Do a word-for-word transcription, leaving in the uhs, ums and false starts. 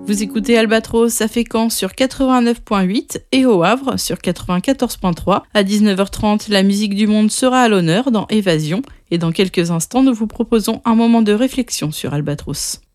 Vous écoutez Albatros à Fécamp sur quatre-vingt-neuf virgule huit et au Havre sur quatre-vingt-quatorze virgule trois. À dix-neuf heures trente, la musique du monde sera à l'honneur dans Évasion. Et dans quelques instants, nous vous proposons un moment de réflexion sur Albatros.